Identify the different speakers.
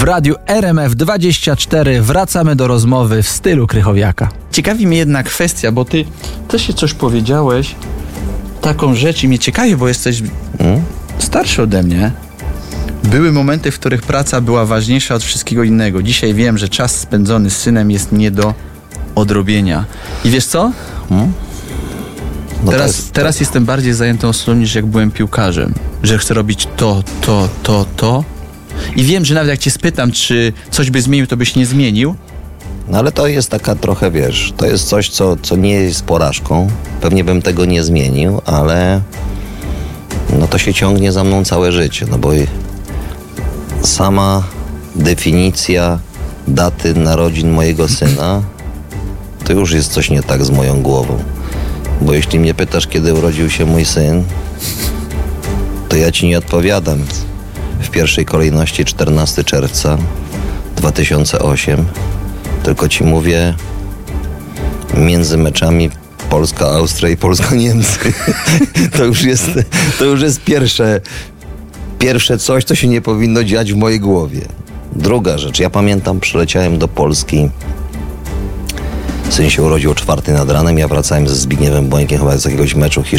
Speaker 1: radiu RMF24 wracamy do rozmowy w stylu Krychowiaka. Ciekawi mnie jedna kwestia, bo ty też się coś powiedziałeś, taką rzecz i mnie ciekawi, bo jesteś starszy ode mnie. Były momenty, w których praca była ważniejsza od wszystkiego innego. Dzisiaj wiem, że czas spędzony z synem jest nie do odrobienia. I wiesz co?
Speaker 2: No
Speaker 1: Teraz jestem bardziej zajętą osobą niż jak byłem piłkarzem. Że chcę robić to. I wiem, że nawet jak cię spytam, czy coś by zmienił, to byś nie zmienił.
Speaker 2: No ale to jest taka trochę, wiesz, to jest coś, co nie jest porażką. Pewnie bym tego nie zmienił, ale no to się ciągnie za mną całe życie, no bo sama definicja daty narodzin mojego syna, to już jest coś nie tak z moją głową. Bo jeśli mnie pytasz, kiedy urodził się mój syn, to ja ci nie odpowiadam. W pierwszej kolejności 14 czerwca 2008, tylko ci mówię między meczami Polska-Austria i Polska-Niemcy. To już jest pierwsze coś, co się nie powinno dziać w mojej głowie. Druga rzecz, ja pamiętam, przyleciałem do Polski, syn się urodził o 4 nad ranem, ja wracałem ze Zbigniewem Bońkiem chyba z jakiegoś meczu